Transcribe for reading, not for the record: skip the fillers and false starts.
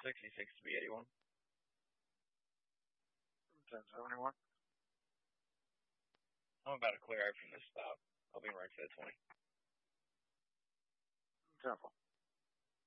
66 to be 81. 1071. I'm about to clear out from this stop. I'll be right to the 20. 10-4.